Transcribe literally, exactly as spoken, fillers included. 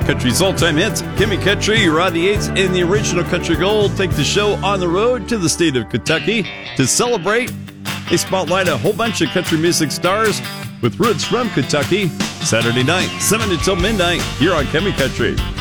Country's all-time hits, Kimmy Country, Rodney Yates, and the original Country Gold take the show on the road to the state of Kentucky to celebrate. They spotlight a whole bunch of country music stars with roots from Kentucky. Saturday night, seven until midnight, here on Kimmy Country.